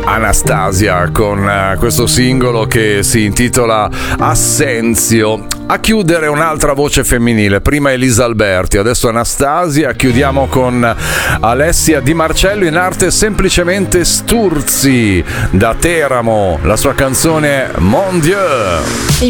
Anastasia con questo singolo che si intitola Assenzio. A chiudere un'altra voce femminile, prima Elisa Alberti, adesso Anastasia. Chiudiamo con Alessia Di Marcello, in arte semplicemente Sturzi, da Teramo, la sua canzone Mon Dieu.